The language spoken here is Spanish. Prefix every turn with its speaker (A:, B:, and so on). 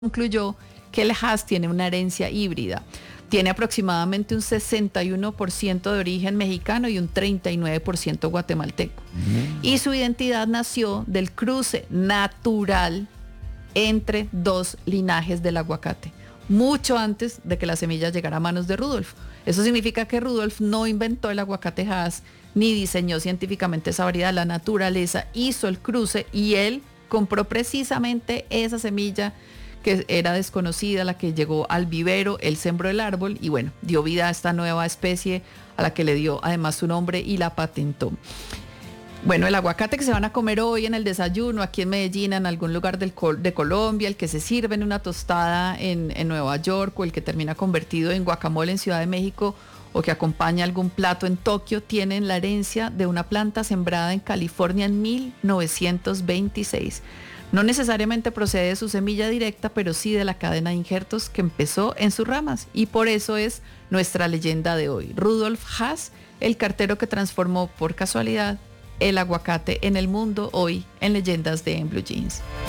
A: concluyó que el Hass tiene una herencia híbrida. Tiene aproximadamente un 61% de origen mexicano y un 39% guatemalteco. Y su identidad nació del cruce natural entre dos linajes del aguacate, mucho antes de que la semilla llegara a manos de Rudolf. Eso significa que Rudolf no inventó el aguacate Hass ni diseñó científicamente esa variedad. La naturaleza hizo el cruce y él compró precisamente esa semilla que era desconocida, la que llegó al vivero, él sembró el árbol y bueno, dio vida a esta nueva especie a la que le dio además su nombre y la patentó. Bueno, el aguacate que se van a comer hoy en el desayuno, aquí en Medellín, en algún lugar de Colombia, el que se sirve en una tostada en Nueva York o el que termina convertido en guacamole en Ciudad de México o que acompaña algún plato en Tokio, tienen la herencia de una planta sembrada en California en 1926. No necesariamente procede de su semilla directa, pero sí de la cadena de injertos que empezó en sus ramas. Y por eso es nuestra leyenda de hoy. Rudolf Hass, el cartero que transformó por casualidad el aguacate en el mundo, hoy en Leyendas de En Blue Jeans.